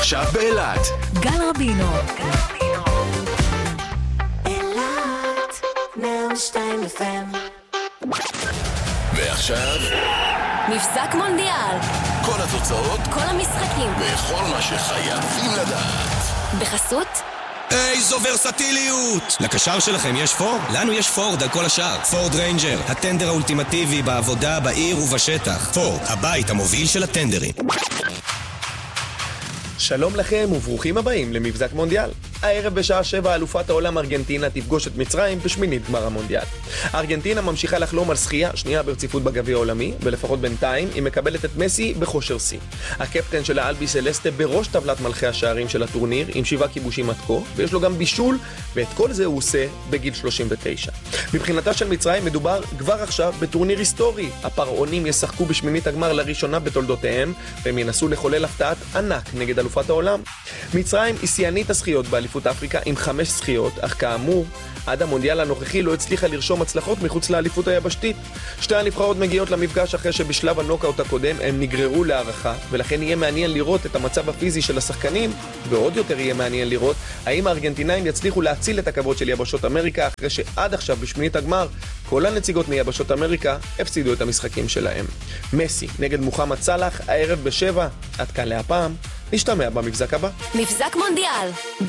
ועכשיו באילת גל רבינו. אילת 102 FM. ועכשיו מבזק מונדיאל. כל התוצאות, כל המשחקים. וכל מה שחייבים לדעת. בחסות איזו ורסטיליות! לקשר שלכם יש פורד? לנו יש פורד על כל השאר. פורד ריינג'ר, הטנדר האולטימטיבי בעבודה, בעיר ובשטח. פורד, הבית המוביל של הטנדרים. שלום לכם וברוכים הבאים למבזק מונדיאל. הערב בשעה 7 אלופת העולם ארגנטינה תפגוש את מצרים בשמינית גמר המונדיאל. ארגנטינה ממשיכה לחלום על זכייה שנייה ברציפות בגביע העולמי, ולפחות בינתיים היא מקבלת את מסי בכושר שיא. הקפטן של האלבי סלסטה בראש טבלת מלכי השערים של הטורניר עם 7 כיבושים עד כה, ויש לו גם בישול, ואת כל זה הוא עושה בגיל 39. מבחינתה של מצרים מדובר כבר עכשיו בטורניר היסטורי. הפרעונים ישחקו בשמינית הגמר לראשונה בתולדותיהם, והם ינסו לחולל הפתעת ענק נגד אלופת העולם. מצרים היא שיאנית הזכיות באליפות אפריקה עם 5 זכיות, אך כאמור, עד המונדיאל הנוכחי לא הצליחה לרשום הצלחות מחוץ לאליפות היבשתית. שתי הנבחרות מגיעות למפגש אחרי שבשלב הנוקאוט הקודם הם נגררו להערכה, ולכן יהיה מעניין לראות את המצב הפיזי של השחקנים, ועוד יותר יהיה מעניין לראות האם הארגנטינאים יצליחו להציל את הכבוד של יבשות אמריקה, אחרי שעד עכשיו בשמינית הגמר כל הנציגות מיבשות אמריקה הפסידו את המשחקים שלהם. מסי נגד מוחמד סלאח הערב ב7. עד כאן להפעם, נשתמע במבזק הבא. מבזק מונדיאל